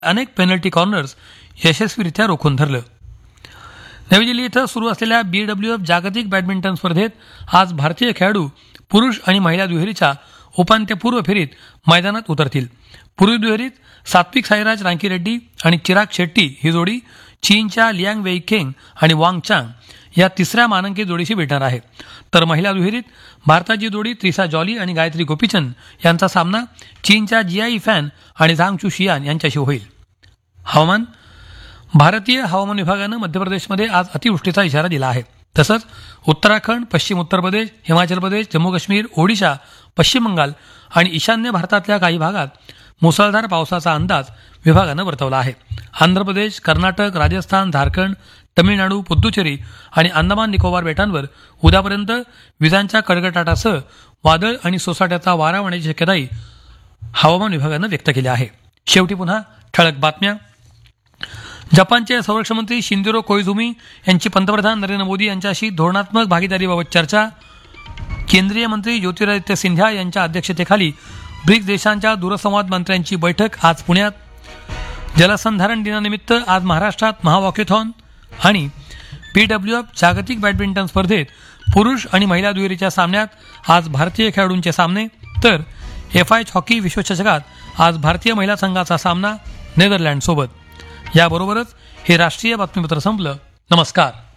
अनेक penalty corners यशस्वीरित्या रोखून धरलं. नवी दिल्ली इथं सुरू असलेल्या BWF जागतिक बॅडमिंटन स्पर्धेत आज भारतीय खेळाडू पुरुष आणि महिला दुहेरीच्या उपांत्यपूर्व फेरीत मैदानात उतरतील. पुरुष दुहेरीत सात्विक साईराज रांकीरेड्डी आणि चिराग शेट्टी ही जोडी चीनच्या लियांग वेईखेंग आणि वांग चांग या तिसऱ्या मानांकित जोडीशी भिडणार आहे. तर महिला दुहेरीत भारताची जोडी त्रिसा जॉली आणि गायत्री गोपीचंद यांचा सामना चीनच्या जियाई फॅन आणि झांग चू शियान यांच्याशी होईल. हवामान. भारतीय हवामान विभागानं मध्य प्रदेशमध्ये आज अतिवृष्टीचा इशारा दिला आहे. तसंच उत्तराखंड, पश्चिम उत्तर प्रदेश, हिमाचल प्रदेश, जम्मू काश्मीर, ओडिशा, पश्चिम बंगाल आणि ईशान्य भारतातल्या काही भागात मुसळधार पावसाचा अंदाज विभागानं वर्तवला आहे. आंध्र प्रदेश, कर्नाटक, राजस्थान, झारखंड, तमिळनाडू, पुद्दुचेरी आणि अंदमान निकोबार बेटांवर उद्यापर्यंत विजांच्या कडकडाटासह वादळ आणि सोसाट्याचा वारा वाहण्याची शक्यताही हवामान विभागानं व्यक्त केली आहे. शेवटी पुन्हा ठळक बातम्या. जपानचे संरक्षण मंत्री शिंजिरो कोइझुमी यांची पंतप्रधान नरेंद्र मोदी यांच्याशी धोरणात्मक भागीदारीबाबत चर्चा. केंद्रीय मंत्री ज्योतिरादित्य सिंधिया यांच्या अध्यक्षतेखाली ब्रिक्स देशांच्या दूरसंवाद मंत्र्यांची बैठक आज पुण्यात. जलसंधारण दिनानिमित्त आज महाराष्ट्रात महावॉकेथॉन. आणि BWF जागतिक बॅडमिंटन स्पर्धेत पुरुष आणि महिला दुहेरीच्या सामन्यात आज भारतीय खेळाडूंचे सामने. तर FIH हॉकी विश्वचषकात आज भारतीय महिला संघाचा सामना नेदरलँडसोबत. याबरोबरच हे राष्ट्रीय बातमीपत्र संपलं. नमस्कार.